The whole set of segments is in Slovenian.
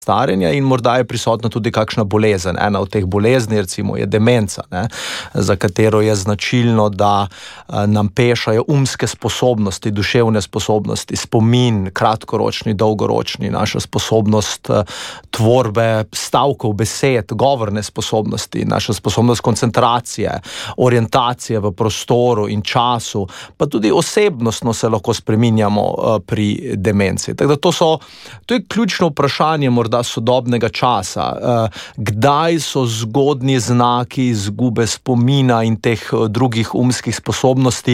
staranja in morda je prisotna tudi kakšna bolezen. Ena od teh bolezni, recimo, je demenca, za katero je značilno, da nam pešajo umske sposobnosti, duševne sposobnosti, spomin, kratkoročni, dolgoročni, naša sposobnost tvorbe stavkov, besed, govorne sposobnosti, naša sposobnost koncentracije, orientacije v prostoru in času, pa tudi osebnostno se lahko spreminjamo pri demenci. Tako da to je ključno vprašanje morda sodobnega časa. Kdaj so zgodnji znaki izgube spomina in teh drugih umskih sposobnosti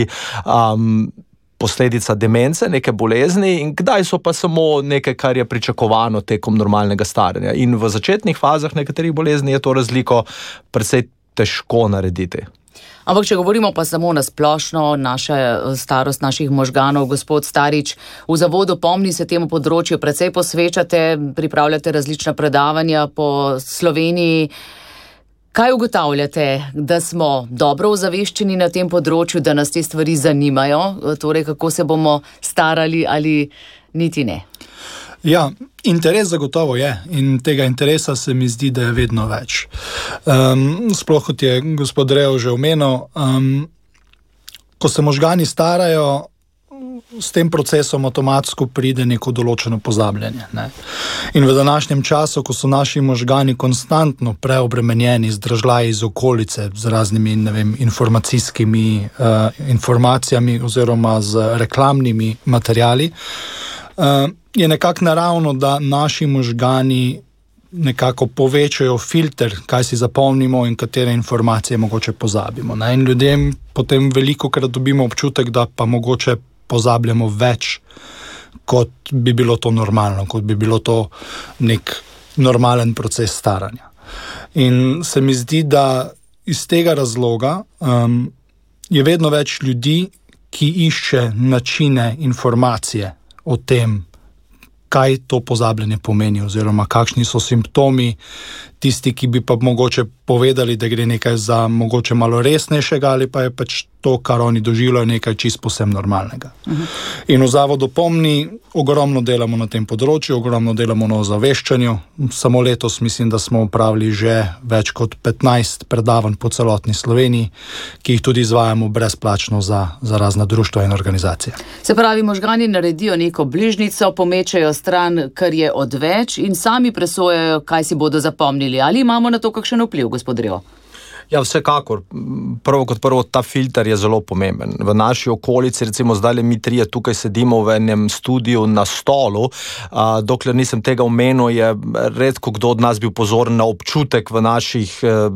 posledica demence, neke bolezni, in kdaj so pa samo nekaj, kar je pričakovano tekom normalnega staranja. In v začetnih fazah nekaterih bolezni je to razliko precej težko narediti. Ampak, če govorimo pa samo na splošno, starost naših možganov, gospod Starič, v zavodu Pomni se temu področju precej posvečate, pripravljate različna predavanja po Sloveniji. Kaj ugotavljate, da smo dobro ozaveščeni na tem področju, da nas te stvari zanimajo, torej kako se bomo starali ali niti ne? Ja, interes zagotovo je in tega interesa se mi zdi, da je vedno več. Sploh kot je gospod Rev že omenil, ko se možgani starajo, s tem procesom avtomatsko pride neko določeno pozabljanje. In v današnjem času, ko so naši možgani konstantno preobremenjeni z dražljaji iz okolice, z raznimi, informacijskimi informacijami oziroma z reklamnimi materiali, je nekako naravno, da naši možgani nekako povečajo filter, kaj si zapomnimo in katere informacije mogoče pozabimo. In ljudem potem velikokrat dobimo občutek, da pa mogoče pozabljamo več, kot bi bilo to normalno, kot bi bilo to nek normalen proces staranja. In se mi zdi, da iz tega razloga je vedno več ljudi, ki išče načine informacije o tem, kaj to pozabljanje pomeni oziroma kakšni so simptomi, tisti, ki bi pa mogoče povedali, da gre nekaj za mogoče malo resnejšega ali pa je pač to, kar oni doživljajo, nekaj čisto posebno normalnega. In v zavodu Pomni ogromno delamo na tem področju, ogromno delamo na ozaveščanju. Samo letos mislim, da smo opravili že več kot 15 predavanj po celotni Sloveniji, ki jih tudi izvajamo brezplačno za razna društva in organizacije. Se pravi, možgani naredijo neko bližnico, pomečejo stran, kar je odveč in sami presojajo, kaj si bodo zapomnili. Ali imamo na to kakšen vpliv, gospod Rev? Ja, vsekakor. Prvo kot prvo, ta filter je zelo pomemben. V naši okolici, recimo zdaj mi trije tukaj sedimo v enem studiu na stolu, dokler nisem tega omenil, je redko kdo od nas bil pozoren na občutek v naših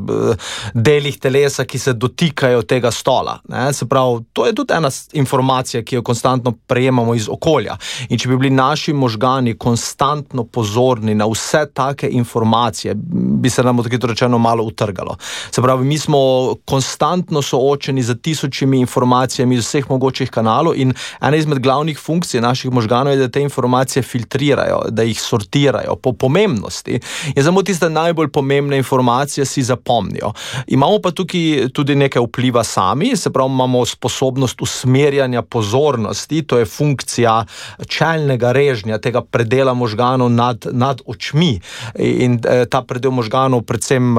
delih telesa, ki se dotikajo tega stola. Se pravi, to je tudi ena informacija, ki jo konstantno prejemamo iz okolja. In če bi bili naši možgani konstantno pozorni na vse take informacije, bi se nam odkrito rečeno malo utrgalo. Se pravi, mi smo konstantno soočeni z tisočimi informacijami iz vseh mogočih kanalov in ena izmed glavnih funkcij naših možganov je, da te informacije filtrirajo, da jih sortirajo po pomembnosti in samo tiste najbolj pomembne informacije si zapomnijo. Imamo pa tukaj tudi nekaj vpliva sami, se pravi, imamo sposobnost usmerjanja pozornosti, to je funkcija čelnega režnja, tega predela možganov nad očmi in ta predel možganov predvsem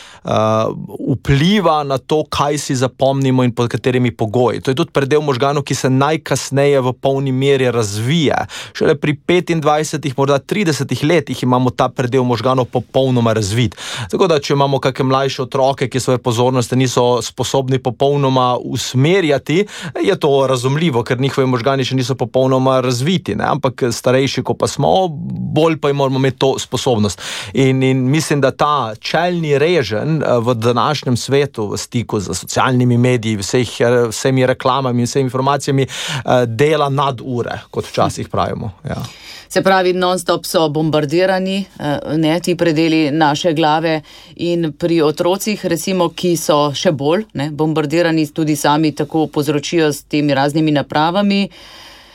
vpliva na to, kaj si zapomnimo in pod katerimi pogoji. To je tudi predel možganov, ki se najkasneje v polni meri razvije. Šele pri 25, morda 30 letih imamo ta predel možganov popolnoma razvit. Tako da, če imamo kakšne mlajše otroke, ki svoje pozornosti niso sposobni popolnoma usmerjati, je to razumljivo, ker njihovi možgani še niso popolnoma razviti, ampak starejši, ko pa smo, bolj pa moramo imeti to sposobnost. In mislim, da ta čelni reženj v današnjem svetu, v stiku z socialnimi mediji, vsemi reklamami in vsemi informacijami, dela nad ure, kot včasih pravimo. Ja. Se pravi, non-stop so bombardirani, ti predeli naše glave in pri otrocih, recimo, ki so še bolj bombardirani, tudi sami tako povzročijo s temi raznimi napravami.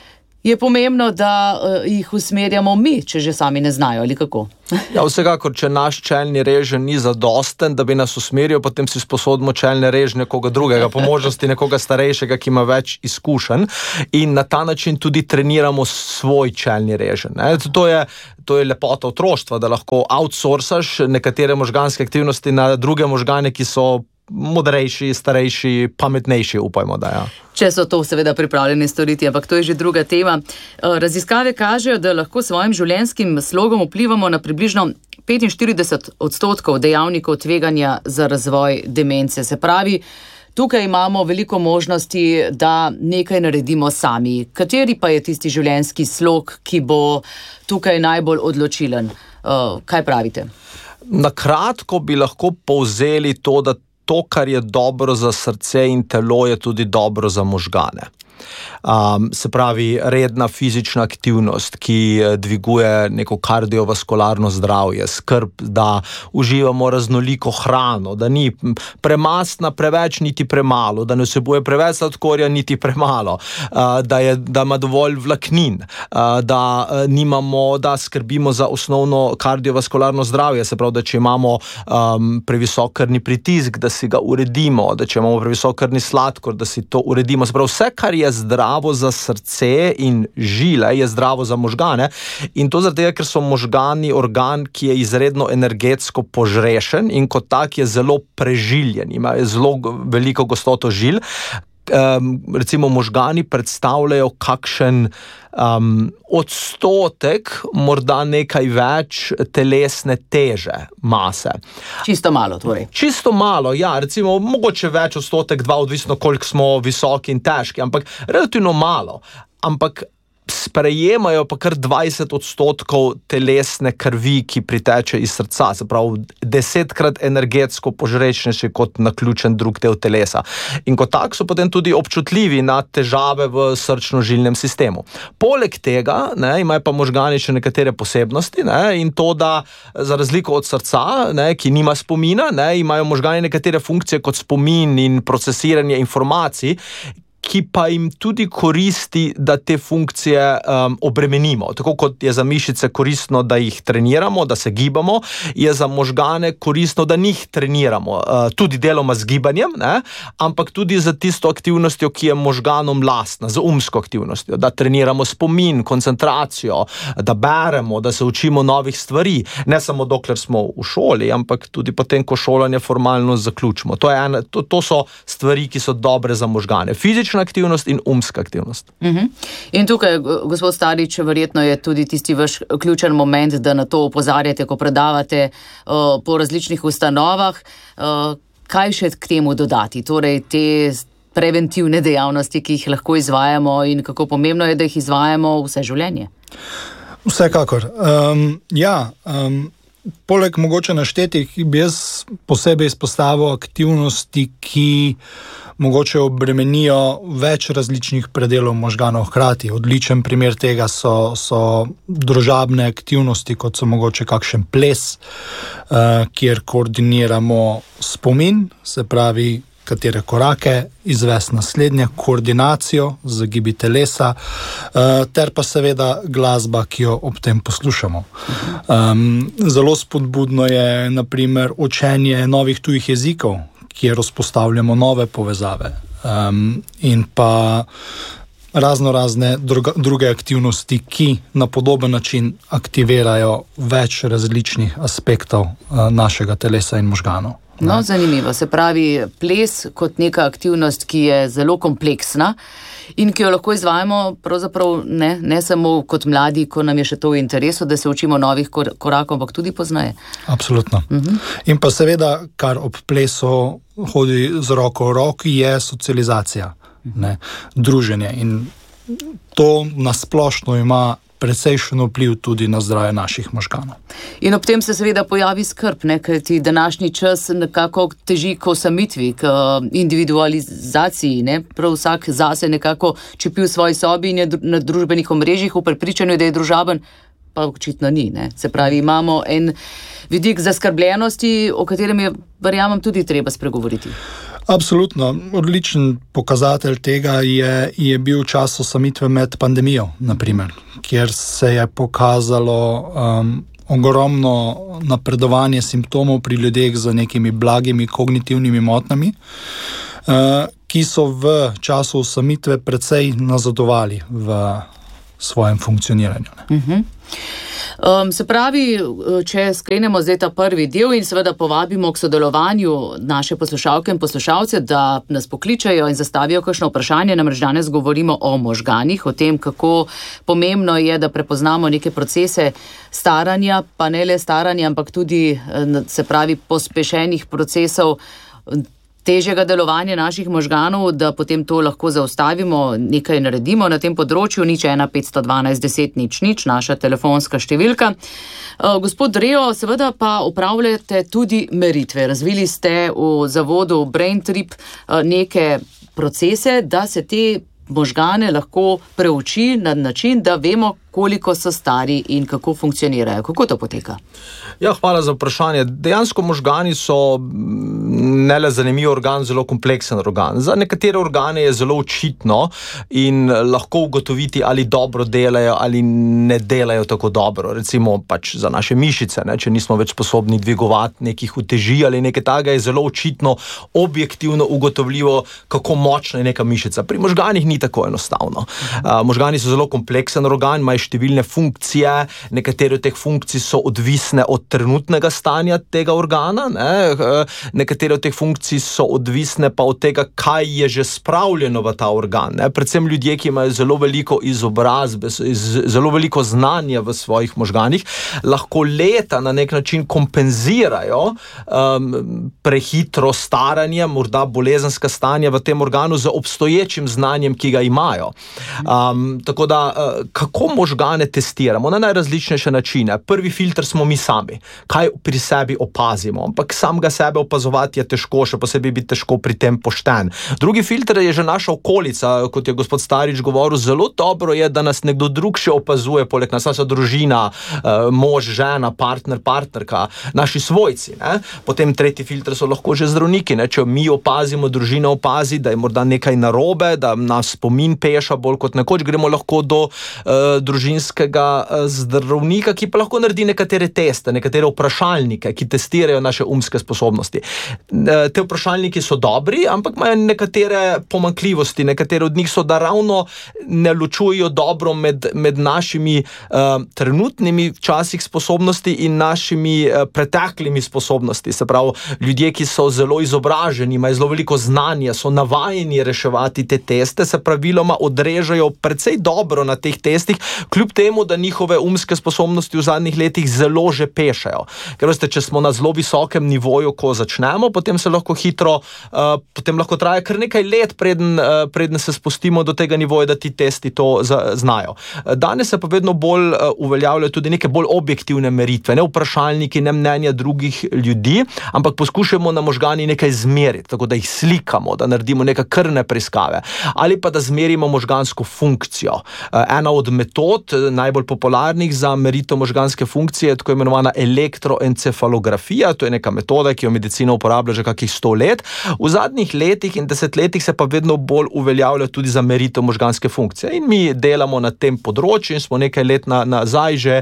Je pomembno, da jih usmerjamo mi, če že sami ne znajo, ali kako? Ja, vsekakor, če naš čelni reženj ni zadosten, da bi nas usmeril, potem si sposodimo čelne režnje nekoga drugega, po možnosti nekoga starejšega, ki ima več izkušenj, in na ta način tudi treniramo svoj čelni reženj. To je lepota otroštva, da lahko outsourcaš nekatere možganske aktivnosti na druge možgane, ki so modrejši, starejši, pametnejši, upajmo, da ja. Če so to seveda pripravljeni storiti, ampak to je že druga tema. Raziskave kažejo, da lahko svojim življenjskim slogom vplivamo na približno 45% dejavnikov tveganja za razvoj demence. Se pravi, tukaj imamo veliko možnosti, da nekaj naredimo sami. Kateri pa je tisti življenjski slog, ki bo tukaj najbolj odločilen? Kaj pravite? Na kratko bi lahko povzeli to, da to, kar je dobro za srce in telo, je tudi dobro za možgane. Se pravi, redna fizična aktivnost, ki dviguje neko kardiovaskularno zdravje, skrb, da uživamo raznoliko hrano, da ni premastna preveč, niti premalo, da ne vsebuje preveč sladkorja, niti premalo, da ima dovolj vlaknin, da skrbimo za osnovno kardiovaskularno zdravje, se pravi, da če imamo previsok krvni pritisk, da si ga uredimo, da če imamo previsok krvni sladkor, da si to uredimo, se pravi, vse, kar je zdravo za srce in žile, je zdravo za možgane, in to zaradi tega, ker so možgani organ, ki je izredno energetsko požrešen in kot tak je zelo prežiljen, ima zelo veliko gostoto žil. Recimo možgani predstavljajo kakšen odstotek, morda nekaj več telesne teže, mase. Čisto malo, torej. Čisto malo, ja, recimo mogoče več odstotek, 2, odvisno koliko smo visoki in težki, ampak relativno malo. Ampak sprejemajo pa kar 20% telesne krvi, ki priteče iz srca, se pravi 10-krat energetsko požrečnejši kot naključen drug del telesa. In kot tak so potem tudi občutljivi na težave v srčno-žilnem sistemu. Poleg tega imajo pa možgani še nekatere posebnosti, in to, da za razliko od srca, ki nima spomina, imajo možgani nekatere funkcije kot spomin in procesiranje informacij, ki pa jim tudi koristi, da te funkcije obremenimo. Tako kot je za mišice koristno, da jih treniramo, da se gibamo, je za možgane koristno, da njih treniramo. Tudi deloma z gibanjem, ampak tudi za tisto aktivnostjo, ki je možganom lastna, z umsko aktivnostjo. Da treniramo spomin, koncentracijo, da beremo, da se učimo novih stvari. Ne samo dokler smo v šoli, ampak tudi potem, ko šolanje formalno zaključimo. To so stvari, ki so dobre za možgane. Fizična aktivnost in umska aktivnost. In tukaj, gospod Starič, verjetno je tudi tisti vaš ključen moment, da na to opozarjate, ko predavate po različnih ustanovah. Kaj še k temu dodati? Torej, te preventivne dejavnosti, ki jih lahko izvajamo in kako pomembno je, da jih izvajamo vse življenje? Vsekakor. Poleg mogoče naštetih bi jaz posebej izpostavil aktivnosti, ki mogoče obremenijo več različnih predelov možganov hkrati. Odličen primer tega so družabne aktivnosti, kot so mogoče kakšen ples, kjer koordiniramo spomin, se pravi, katere korake izvesti naslednje, koordinacijo z gibi telesa, ter pa seveda glasba, ki jo ob tem poslušamo. Zelo spodbudno je, na primer, učenje novih tujih jezikov, kjer vzpostavljamo nove povezave, in pa razne druge aktivnosti, ki na podoben način aktivirajo več različnih aspektov našega telesa in možganov. No, zanimivo. Se pravi, ples kot neka aktivnost, ki je zelo kompleksna in ki jo lahko izvajamo pravzaprav ne samo kot mladi, ko nam je še to v interesu, da se učimo novih korakov, ampak tudi pozneje. Absolutno. In pa seveda, kar ob plesu hodi z roko v roki, je socializacija, druženje. In to nasplošno ima precejšen vpliv tudi na zdravje naših možganov. In ob tem se seveda pojavi skrb, kajti današnji čas nekako teži k osamitvi, k individualizaciji, prav vsak zase nekako čepi v svoji sobi in je na družbenih omrežjih v prepričanju, da je družaben, pa očitno ni. Se pravi, imamo en vidik zaskrbljenosti, o katerem je, verjamem, tudi treba spregovoriti. Absolutno. Odličen pokazatelj tega je bil čas osamitve med pandemijo, naprimer, kjer se je pokazalo ogromno napredovanje simptomov pri ljudeh z nekimi blagimi kognitivnimi motnjami, ki so v času osamitve precej nazadovali v svojem funkcioniranju. Se pravi, če sklenemo zdaj ta prvi del in seveda povabimo k sodelovanju naše poslušalke in poslušalce, da nas pokličajo in zastavijo kakšno vprašanje, namreč danes govorimo o možganih, o tem, kako pomembno je, da prepoznamo neke procese staranja, pa ne le staranja, ampak tudi, se pravi, pospešenih procesov težjega delovanja naših možganov, da potem to lahko zaustavimo, nekaj naredimo na tem področju. 01 512 10 00, naša telefonska številka. Gospod Reo, seveda pa upravljate tudi meritve. Razvili ste v zavodu BrainTrip neke procese, da se te možgane lahko preuči na način, da vemo, koliko so stari in kako funkcionirajo. Kako to poteka? Ja, hvala za vprašanje. Dejansko možgani so ne le zanimiv organ, zelo kompleksen organ. Za nekatere organe je zelo očitno in lahko ugotoviti, ali dobro delajo ali ne delajo tako dobro. Recimo pač za naše mišice, če nismo več sposobni dvigovati nekih uteži ali nekaj takega, je zelo očitno, objektivno ugotovljivo, kako močna je neka mišica. Pri možganih ni tako enostavno. Možgani so zelo kompleksen organ, imajo številne funkcije, nekatere od teh funkcij so odvisne od trenutnega stanja tega organa, nekatere od teh funkcij so odvisne pa od tega, kaj je že spravljeno v ta organ. Predvsem ljudje, ki imajo zelo veliko izobrazbe, zelo veliko znanja v svojih možganih, lahko leta na nek način kompenzirajo prehitro staranje, morda bolezenska stanja v tem organu z obstoječim znanjem, ki ga imajo. Tako da, kako možgane testiramo? Na najrazličnejše načine. Prvi filter smo mi sami. Kaj pri sebi opazimo? Ampak samega sebe opazovati je težko, še posebej biti težko pri tem pošten. Drugi filter je že naša okolica, kot je gospod Starič govoril, zelo dobro je, da nas nekdo drug še opazuje, poleg nas naša družina, mož, žena, partner, partnerka, naši svojci. Potem tretji filter so lahko že zdravniki. Če mi opazimo, družina opazi, da je morda nekaj narobe, da nas spomin peša bolj kot nekoč, gremo lahko do družinskega zdravnika, ki pa lahko naredi nekatere teste, nekatere vprašalnike, ki testirajo naše umske sposobnosti. Te vprašalniki so dobri, ampak imajo nekatere pomanjkljivosti, nekatere od njih so, da ravno ne ločujejo dobro med našimi trenutnimi včasih sposobnosti in našimi preteklimi sposobnosti. Se pravi, ljudje, ki so zelo izobraženi, imajo zelo veliko znanja, so navajeni reševati te teste, se praviloma odrežejo precej dobro na teh testih, kljub temu, da njihove umske sposobnosti v zadnjih letih zelo že pešajo. Ker veste, če smo na zelo visokem nivoju, ko začnemo, potem se lahko hitro, potem lahko traja kar nekaj let, preden se spustimo do tega nivoja, da ti testi to znajo. Danes se pa vedno bolj uveljavljajo tudi neke bolj objektivne meritve, ne vprašalniki, ne mnenja drugih ljudi, ampak poskušamo na možgani nekaj zmeriti, tako da jih slikamo, da naredimo neke krvne preiskave, ali pa da zmerimo možgansko funkcijo. Ena od metod, najbolj popularnih za meritev možganske funkcije, je tako imenovana elektroencefalografija. To je neka metoda, ki jo medicina uporablja že kakih 100 let. V zadnjih letih in desetletjih se pa vedno bolj uveljavlja tudi za meritev možganske funkcije. In mi delamo na tem področju in smo nekaj let nazaj že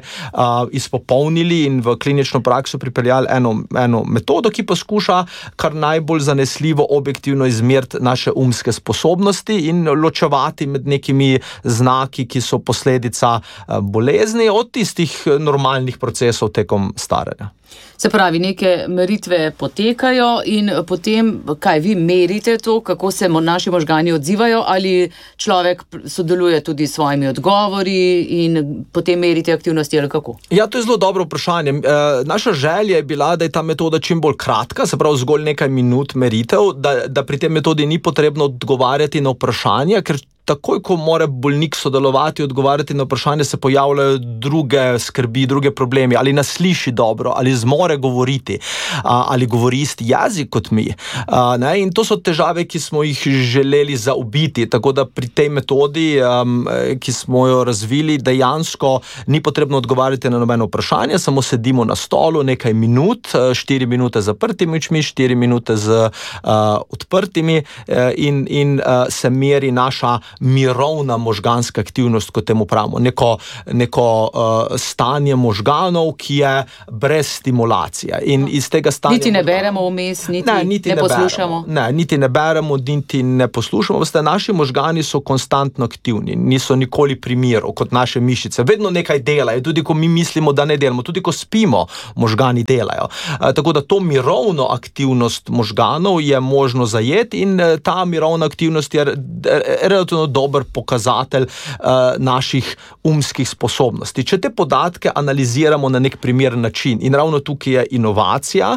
izpopolnili in v klinično prakso pripeljali eno metodo, ki poskuša kar najbolj zanesljivo objektivno izmeriti naše umske sposobnosti in ločevati med nekimi znaki, ki so posledica bolezni, od tistih normalnih procesov tekom staranja. Se pravi, neke meritve potekajo in potem, kaj vi merite to, kako se naši možgani odzivajo, ali človek sodeluje tudi s svojimi odgovori in potem merite aktivnosti ali kako? Ja, to je zelo dobro vprašanje. Naša želja je bila, da je ta metoda čim bolj kratka, se pravi zgolj nekaj minut meritev, da pri tem metodi ni potrebno odgovarjati na vprašanja, ker takoj, ko mora bolnik sodelovati, odgovarjati na vprašanje, se pojavljajo druge skrbi, druge problemi, ali nas sliši dobro, ali zmore govoriti ali govori isti jezik kot mi. In to so težave, ki smo jih želeli zaobiti, tako da pri tej metodi, ki smo jo razvili, dejansko ni potrebno odgovarjati na nobeno vprašanje, samo sedimo na stolu nekaj minut, 4 minute z zaprtimi očmi, 4 minute z odprtimi in se meri naša mirovna možganska aktivnost, kot temu pravimo, neko stanje možganov, ki je brez stimulacije. In iz tega stanja niti ne beremo vmes, niti ne poslušamo. Niti ne beremo, niti ne poslušamo. Naši možgani so konstantno aktivni, niso nikoli pri miru, kot naše mišice. Vedno nekaj delajo, tudi ko mi mislimo, da ne delamo, tudi ko spimo, možgani delajo. Tako da to mirovno aktivnost možganov je možno zajeti in ta mirovna aktivnost je relativno dober pokazatelj naših umskih sposobnosti. Če te podatke analiziramo na nek primeren način, in ravno tukaj je inovacija,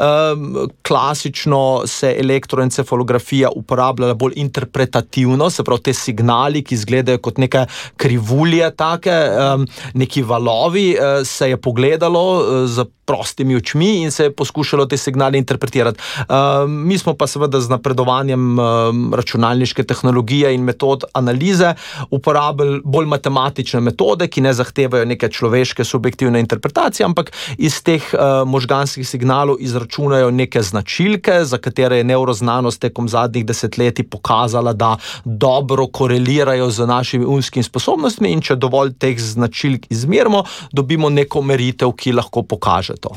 klasično se elektroencefalografija uporabljala bolj interpretativno, se pravi te signali, ki izgledajo kot neke krivulje take, neki valovi, se je pogledalo z prostimi očmi in se je poskušalo te signale interpretirati. Mi smo pa seveda z napredovanjem računalniške tehnologije in metod analize uporabili bolj matematične metode, ki ne zahtevajo neke človeške subjektivne interpretacije, ampak iz teh možganskih signalov izračunajo neke značilke, za katere je nevroznanost tekom zadnjih desetletij pokazala, da dobro korelirajo z našimi umskimi sposobnostmi, in če dovolj teh značilk izmerimo, dobimo neko meritev, ki lahko pokaže to.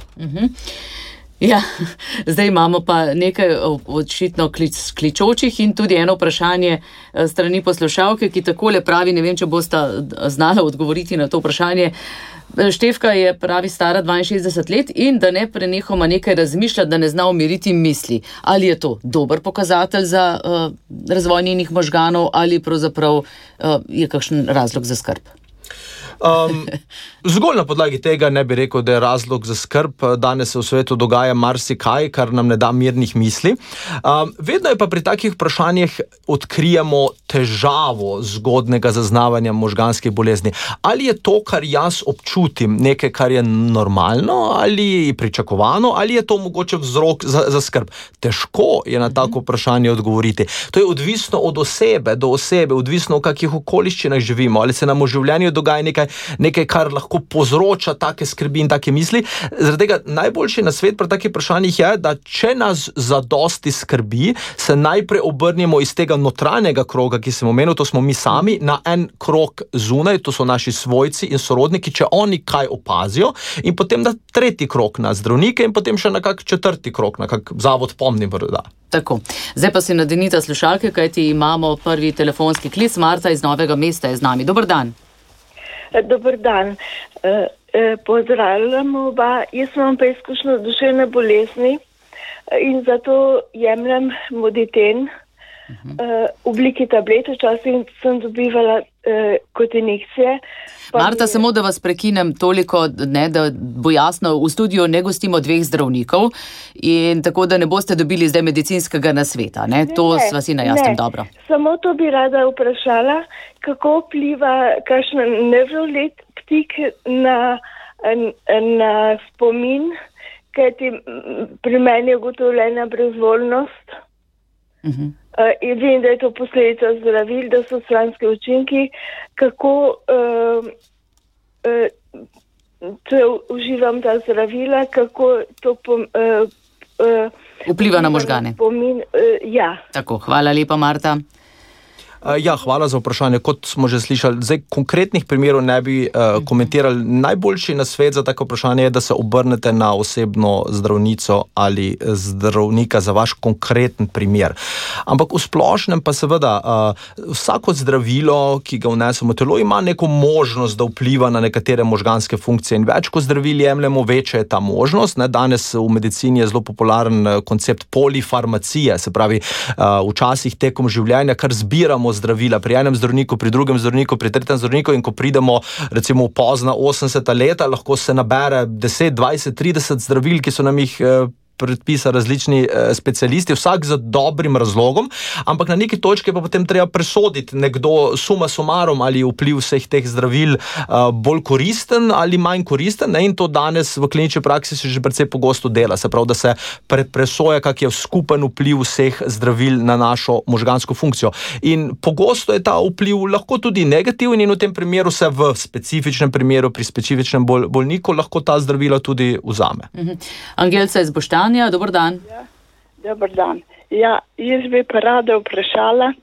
Ja, zdaj imamo pa nekaj očitno kličočih in tudi eno vprašanje strani poslušalke, ki takole pravi, ne vem, če boste znala odgovoriti na to vprašanje. Štefka je, pravi, stara 62 let in da ne prenehoma nekaj razmišlja, da ne zna umiriti misli. Ali je to dober pokazatelj za razvoj njenih možganov ali pravzaprav je kakšen razlog za skrb? Zgolj na podlagi tega ne bi rekel, da je razlog za skrb. Danes se v svetu dogaja marsikaj, kar nam ne da mirnih misli. Vedno je pa pri takih vprašanjih odkrijemo težavo zgodnega zaznavanja možganskih bolezni. Ali je to, kar jaz občutim, nekaj, kar je normalno ali pričakovano, ali je to mogoče vzrok za skrb? Težko je na tako vprašanje odgovoriti. To je odvisno od osebe do osebe, odvisno v kakih okoliščinah živimo, ali se nam v življenju dogaja nekaj, kar lahko povzroča take skrbi in take misli. Zaradi tega najboljši nasvet pri takih vprašanjih je, da če nas zadosti skrbi, se najprej obrnemo iz tega notranjega kroga, ki sem omenil, to smo mi sami, na en krog zunaj, to so naši svojci in sorodniki, če oni kaj opazijo, in potem na tretji krog na zdravnike in potem še na kak četrti krog, na kak zavod pomni vrda. Tako, zdaj pa si nadenita slušalke, kajti imamo prvi telefonski klic. Marta iz Novega Mesta je z nami. Dober dan. Dober dan. Pozdravljam oba. Jaz imam pa izkušnjo duševne bolezni in zato jemljem Moditen v obliki tablet. Včasih sem dobivala kot injekcije. Marta, samo da vas prekinem toliko, da bo jasno, v studiu ne gostimo dveh zdravnikov in tako, da ne boste dobili zdaj medicinskega nasveta. To sva si na jasnem dobro. Samo to bi rada vprašala, kako vpliva kakšen nevroleptik na spomin, kajti pri meni je ugotovljena brezvoljnost. In vem, da je to posledica zdravil, da so stranski učinki, kako če uživam ta zdravila, kako to vpliva na možgane. Ja. Tako, hvala lepa, Marta. Ja, hvala za vprašanje. Kot smo že slišali, zdaj konkretnih primerov ne bi komentirali. Najboljši nasvet za tako vprašanje je, da se obrnete na osebno zdravnico ali zdravnika za vaš konkreten primer. Ampak v splošnem pa seveda vsako zdravilo, ki ga vnesemo v telo, ima neko možnost, da vpliva na nekatere možganske funkcije in več, ko zdravil jemljemo, večja je ta možnost. Danes v medicini je zelo popularen koncept polifarmacije, se pravi, včasih tekom življenja, kar zbiramo zdravila pri enem zdravniku, pri drugem zdravniku, pri tretjem zdravniku in ko pridemo recimo v pozna 80. leta, lahko se nabere 10, 20, 30 zdravil, ki so nam jih predpisa različni specialisti, vsak z dobrim razlogom, ampak na neki točki pa potem treba presoditi nekdo suma sumarom, ali je vpliv vseh teh zdravil bolj koristen ali manj koristen, in to danes v klinični praksi se že precej pogosto dela, se pravi, da se presoja, kak je skupen vpliv vseh zdravil na našo možgansko funkcijo. In pogosto je ta vpliv lahko tudi negativen in v tem primeru se v specifičnem primeru pri specifičnem bolniku lahko ta zdravila tudi vzame. Angelca iz Boštanja, dober dan. Ja, dober dan. Ja, jaz bi pa rada vprašala,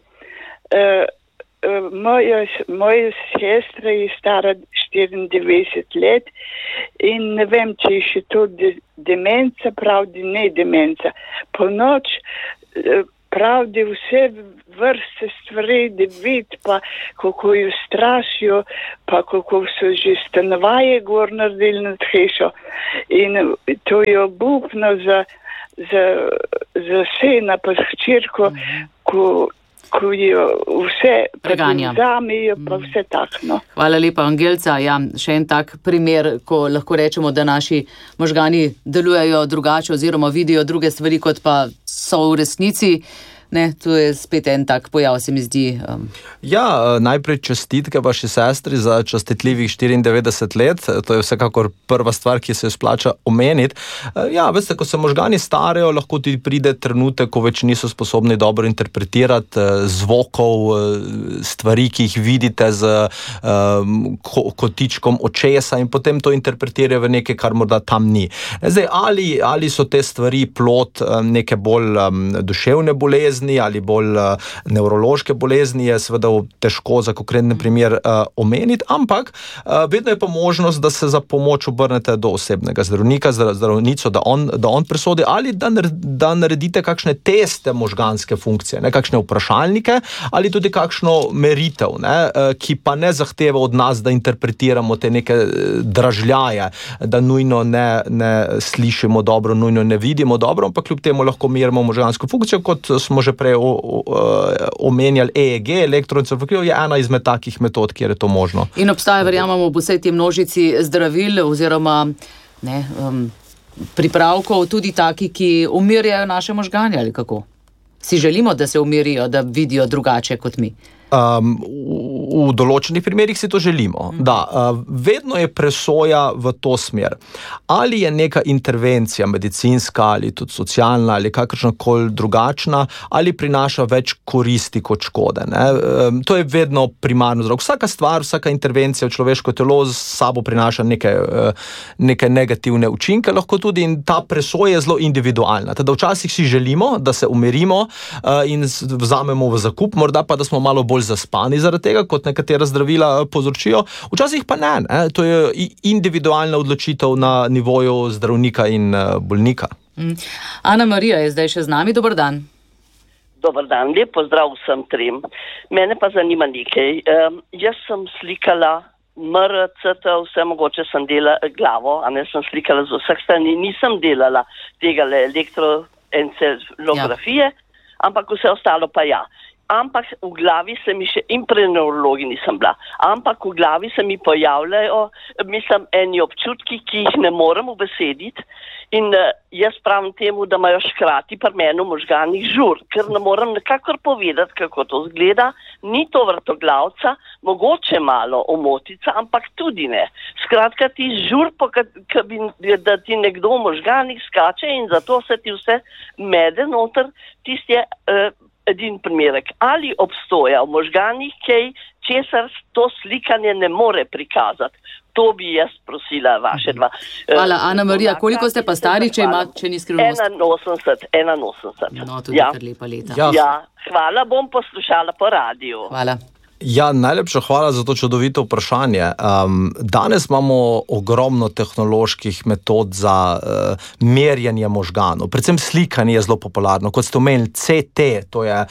moja sestra je stara 94 let in ne vem, če je še to demenca, pravi ne demenca. Po noč pravi vse vrste stvari, da vidi, pa kako jo strašijo, pa kako so že stanovaje gor naredili nad hišo. In to je obupno za sina, pa hčerko, ko jo vse vzamijo, pa vse tak. No. Hvala lepa, Angelca. Ja, še en tak primer, ko lahko rečemo, da naši možgani delujejo drugače oziroma vidijo druge stvari, kot pa so v resnici. Ne, to je spet en tak pojav, se mi zdi. Ja, najprej čestitke vaši sestri za častitljivih 94 let. To je vsekakor prva stvar, ki se jo splača omeniti. Ja, veste, ko se možgani starajo, lahko ti pride trenutek, ko več niso sposobni dobro interpretirati zvokov, stvari, ki jih vidite z kotičkom očesa in potem to interpretirajo v nekaj, kar morda tam ni. Zdaj, ali so te stvari plod neke bolj duševne bolezni, ali bolj nevrološke bolezni, je seveda težko za konkreten primer omeniti, ampak vedno je pa možnost, da se za pomoč obrnete do osebnega zdravnika, zdravnico, da on presodi, ali da naredite kakšne teste možganske funkcije, kakšne vprašalnike, ali tudi kakšno meritev, ki pa ne zahteva od nas, da interpretiramo te neke dražljaje, da nujno ne slišimo dobro, nujno ne vidimo dobro, ampak kljub temu lahko merimo možgansko funkcijo, kot smo že prej omenjali EEG, elektroencefalografijo, je ena izmed takih metod, kjer je to možno. In obstaja, verjamemo, v vsej tej množici zdravil oziroma pripravkov tudi taki, ki umirjajo naše možganje, ali kako? Si želimo, da se umirijo, da vidijo drugače kot mi? V določenih primerih si to želimo. Da, vedno je presoja v to smer. Ali je neka intervencija medicinska ali tudi socialna ali kakršnakoli drugačna, ali prinaša več koristi kot škode. To je vedno primarno vzrok. Vsaka stvar, vsaka intervencija v človeško telo s sabo prinaša neke negativne učinke, lahko tudi, in ta presoja je zelo individualna. Teda včasih si želimo, da se umirimo in vzamemo v zakup, morda pa, da smo malo bolj zaspani zaradi tega, kot nekatera zdravila povzročijo. Včasih pa ne. To je individualna odločitev na nivoju zdravnika in bolnika. Ana Marija je zdaj še z nami. Dober dan. Dober dan. Lep pozdrav vsem trem. Mene pa zanima nekaj. Jaz sem slikala MRCT, vse mogoče sem delala glavo, a ne sem slikala z vseh strani. Nisem delala tega elektroencefalografije, ampak vse ostalo pa ja. Ampak v glavi se mi še, in pri nevrologi nisem bila, ampak v glavi se mi pojavljajo, mislim, eni občutki, ki jih ne morem ubesediti, in jaz pravim temu, da imajo škrati pri meni v možganih žur, ker ne morem nekakor povedati, kako to zgleda, ni to vrtoglavca, mogoče malo omotica, ampak tudi ne. Skratka, ti žur, da ti nekdo v možganih skače in zato se ti vse mede noter, tisti je edin primerek. Ali obstoja v možganih kaj, česar to slikanje ne more prikazati? To bi jaz prosila vaše dva. Hvala, Ana Marija. Koliko ste pa stari, če ni skrivnost? 81. No, tudi kar lepa leta. Ja, hvala, bom poslušala po radiju. Hvala. Ja, najlepša hvala za to čudovito vprašanje. Danes imamo ogromno tehnoloških metod za merjenje možganov. Predvsem slikanje je zelo popularno. Kot ste omenili, CT, to je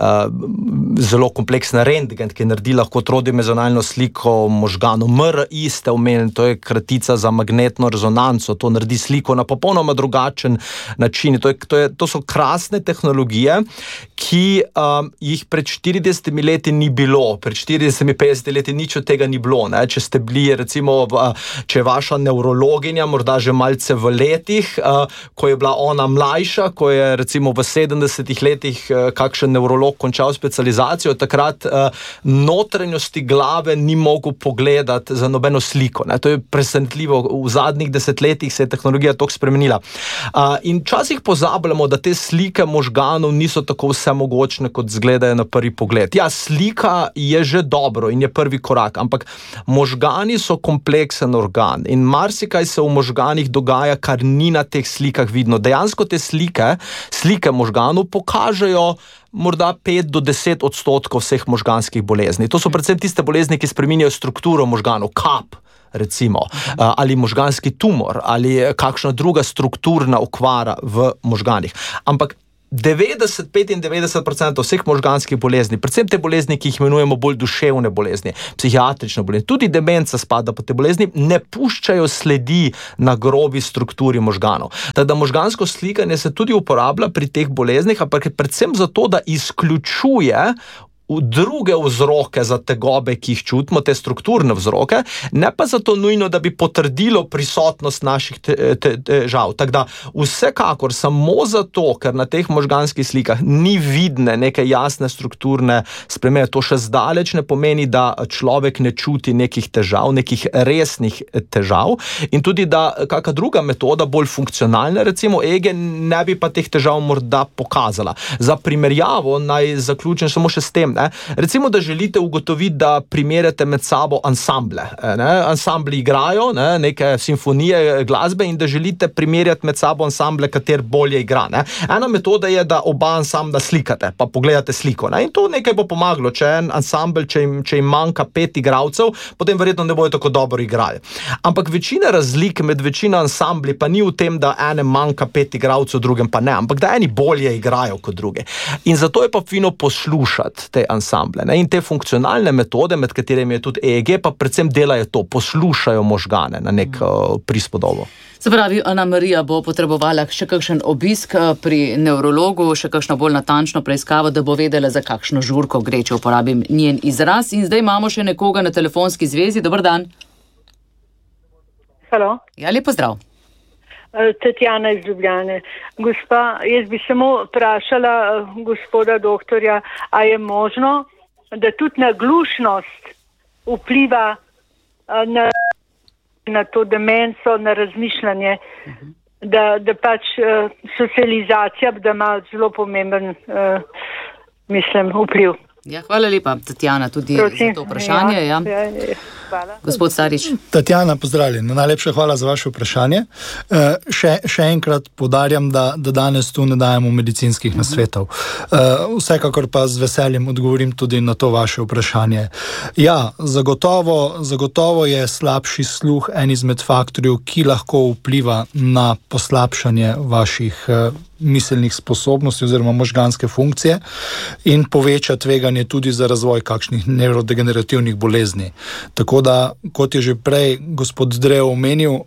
zelo kompleksen rentgen, ki naredi lahko trodimenzionalno sliko možganov. MRI ste omenili, to je kratica za magnetno rezonanco, to naredi sliko na popolnoma drugačen način. To so krasne tehnologije, ki jih pred 40 leti ni bilo. pred 40-50 leti nič od tega ni bilo. Ne? Če ste bili, recimo, če je vaša nevrologinja morda že malce v letih, ko je bila ona mlajša, ko je recimo v 70 letih kakšen nevrolog končal specializacijo, takrat notranjosti glave ni mogel pogledati za nobeno sliko. Ne? To je presenetljivo. V zadnjih desetletjih se je tehnologija toliko spremenila. In včasih pozabljamo, da te slike možganov niso tako vsemogočne, kot izgledajo na prvi pogled. Ja, slika je že dobro in je prvi korak, ampak možgani so kompleksen organ in marsikaj se v možganih dogaja, kar ni na teh slikah vidno. Dejansko te slike možganov pokažejo morda 5-10% vseh možganskih bolezni. To so predvsem tiste bolezni, ki spreminjajo strukturo možganov, kap, recimo, ali možganski tumor, ali kakšna druga strukturna okvara v možganih. Ampak 90-95% vseh možganskih bolezni, predvsem te bolezni, ki jih imenujemo bolj duševne bolezni, psihiatrične bolezni, tudi demenca spada po te bolezni, ne puščajo sledi na grobi strukturi možganov. Tako da možgansko slikanje se tudi uporablja pri teh boleznih, ampak predvsem zato, da izključuje druge vzroke za tegobe, ki jih čutimo, te strukturne vzroke, ne pa zato nujno, da bi potrdilo prisotnost naših težav. Tako da vsekakor samo zato, ker na teh možganskih slikah ni vidne neke jasne strukturne spremembe, to še zdaleč ne pomeni, da človek ne čuti nekih težav, nekih resnih težav in tudi, da kakšna druga metoda, bolj funkcionalna, recimo EEG, ne bi pa teh težav morda pokazala. Za primerjavo naj zaključim samo še s tem, recimo, da želite ugotoviti, da primerjate med sabo ansamble. Ansambli igrajo neke simfonije glasbe in da želite primerjati med sabo ansamble, kater bolje igra. Ena metoda je, da oba ansambla slikate, pa pogledate sliko. In to nekaj bo pomagalo. Če en ansambel, če jim manjka 5 igralcev, potem verjetno ne bojo tako dobro igrali. Ampak večina razlik med večino ansambli pa ni v tem, da enem manjka 5 igralcev, drugem pa ne, ampak da eni bolje igrajo kot druge. In zato je pa fino poslušati te ansamble. In te funkcionalne metode, med katerimi je tudi EEG, pa predvsem delajo to, poslušajo možgane na nek prispodobo. Se pravi, Ana Marija bo potrebovala še kakšen obisk pri nevrologu, še kakšno bolj natančno preiskavo, da bo vedela, za kakšno žurko gre, če uporabim njen izraz. In zdaj imamo še nekoga na telefonski zvezi. Dober dan. Halo. Ja, lep pozdrav. Tatjana iz Ljubljane. Gospa, jaz bi samo vprašala gospoda doktorja, a je možno, da tudi naglušnost vpliva na to demenco, na razmišljanje, da pač socializacija, da ima zelo pomemben, vpliv. Ja, hvala lepa, Tatjana, tudi za to vprašanje. Ja. Hvala. Gospod Starič. Tatjana, pozdravljeni. Najlepša hvala za vaše vprašanje. Še enkrat poudarjam, da danes tu ne dajemo medicinskih nasvetov. Vsekakor pa z veseljem odgovorim tudi na to vaše vprašanje. Ja, zagotovo je slabši sluh en izmed faktorjev, ki lahko vpliva na poslabšanje vaših miselnih sposobnosti oziroma možganske funkcije in poveča tveganje tudi za razvoj kakšnih nevrodegenerativnih bolezni. Tako da, kot je že prej gospod Drev omenil,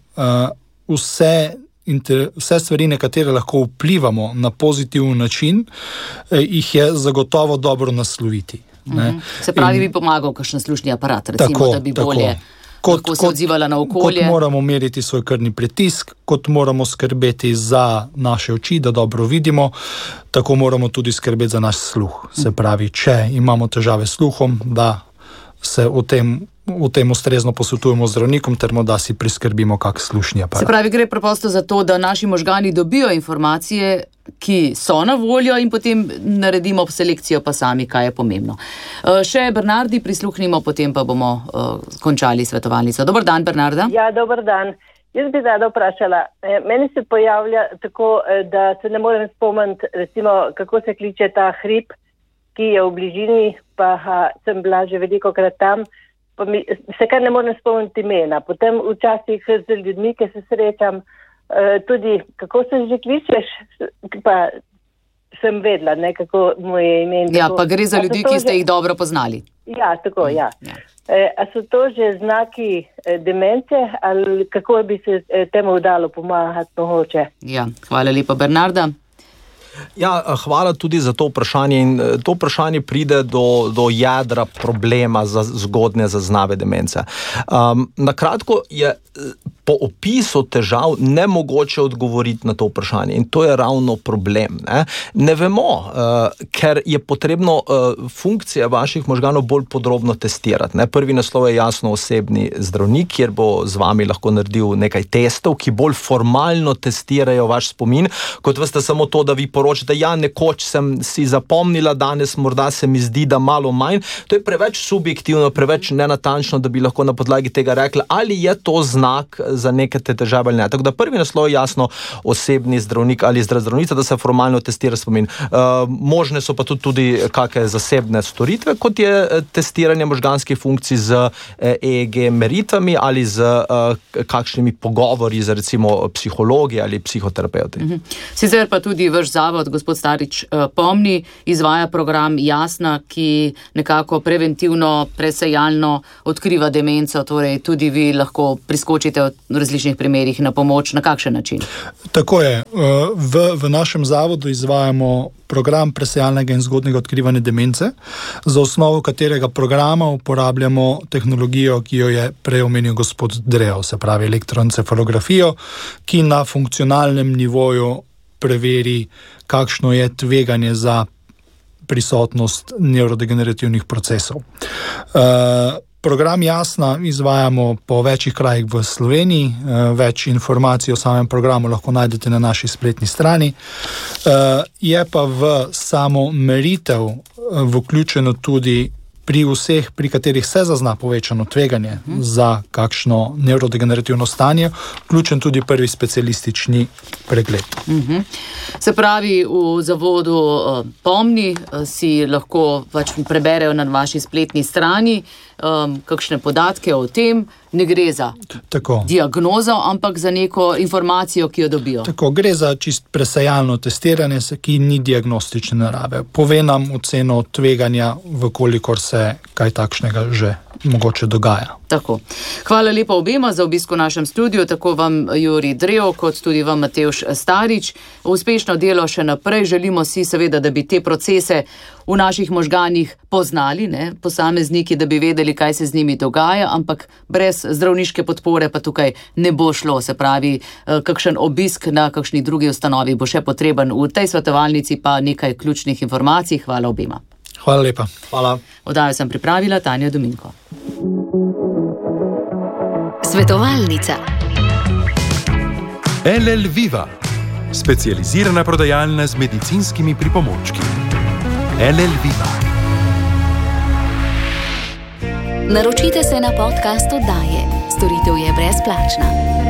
vse stvari, na katere lahko vplivamo na pozitiven način, jih je zagotovo dobro nasloviti. Se pravi, bi pomagal kakšen slušni aparat, recimo, da bi bolje lahko se odzivala na okolje. Kot moramo meriti svoj krvni pritisk, kot moramo skrbeti za naše oči, da dobro vidimo, tako moramo tudi skrbeti za naš sluh. Se pravi, če imamo težave s sluhom, da se o tem ustrezno posvetujemo z zdravnikom, ter morda si priskrbimo kak slušni aparat. Se pravi, gre preprosto za to, da naši možgani dobijo informacije, ki so na voljo in potem naredimo selekcijo pa sami, kaj je pomembno. Še Bernardi prisluhnimo, potem pa bomo končali svetovalnico. Dobar dan, Bernarda. Ja, dobar dan. Jaz bi rada vprašala. Meni se pojavlja tako, da se ne morem spomniti, recimo, kako se kliče ta hrib, ki je v bližini, pa sem bila že velikokrat tam, pa se kar ne morem spomniti imena. Potem včasih z ljudmi, ki se srečam, tudi kako se že kličeš, pa sem vedela, ne, kako mu je ime. Ja, pa gre za ljudi, ki ste jih dobro poznali. Ja, tako, ja. A so to že znaki demence ali kako bi se temu dalo pomagati mogoče? Ja, hvala lepa, Bernarda. Ja, hvala tudi za to vprašanje in to vprašanje pride do jedra problema za zgodnje zaznave demence. Na kratko je po opisu težav nemogoče odgovoriti na to vprašanje in to je ravno problem. Ne vemo, ker je potrebno funkcije vaših možganov bolj podrobno testirati. Prvi naslov je jasno osebni zdravnik, kjer bo z vami lahko naredil nekaj testov, ki bolj formalno testirajo vaš spomin, kot veste samo to, da vi poročate, ja, nekoč sem si zapomnila, danes morda se mi zdi, da malo manj. To je preveč subjektivno, preveč nenatančno, da bi lahko na podlagi tega rekla, ali je to znak za neke te težave ali ne. Tako da prvi naslov je jasno osebni zdravnik ali zdravnica, da se formalno testira spomin. Možne so pa tudi kakšne zasebne storitve, kot je testiranje možganskih funkcij z EEG meritvami ali z kakšnimi pogovori z recimo psihologi ali psihoterapeuti. Sicer pa tudi vaš zavod, gospod Starič, Pomni, izvaja program Jasna, ki nekako preventivno, presejalno odkriva demenco, torej tudi vi lahko priskočite v različnih primerih na pomoč. Na kakšen način? Tako je. V našem zavodu izvajamo program presejalnega in zgodnjega odkrivanja demence, za osnovo katerega programa uporabljamo tehnologijo, ki jo je prej omenil gospod Drev, se pravi elektroencefalografijo, ki na funkcionalnem nivoju preveri, kakšno je tveganje za prisotnost nevrodegenerativnih procesov. Program Jasna izvajamo po večjih krajih v Sloveniji. Več informacij o samem programu lahko najdete na naši spletni strani. Je pa v samo meritev vključeno tudi pri vseh, pri katerih se zazna povečano tveganje za kakšno nevrodegenerativno stanje, vključen tudi prvi specialistični pregled. Se pravi, v zavodu Pomni si lahko preberejo na vaši spletni strani kakšne podatke o tem. Ne gre za diagnozo, ampak za neko informacijo, ki jo dobijo. Tako, gre za čist presejalno testiranje, ki ni diagnostične narave. Pove nam oceno tveganja, vkolikor se kaj takšnega že mogoče dogaja. Tako. Hvala lepa obema za obisk v našem studiu, tako vam Jurij Drev, kot tudi vam Matevž Starič. Uspešno delo še naprej. Želimo si seveda, da bi te procese v naših možganih poznali, posamezniki, da bi vedeli, kaj se z njimi dogaja, ampak brez zdravniške podpore pa tukaj ne bo šlo. Se pravi, kakšen obisk na kakšni drugi ustanovi bo še potreben. V tej svetovalnici pa nekaj ključnih informacij. Hvala obema. Hvala lepa. Hvala. Oddajo sem pripravila Tanja Dominko. Svetovalnica. LL Viva, specializirana prodajalna z medicinskimi pripomočki. LL Viva. Naročite se na podcast oddaje. Storitev je brezplačna.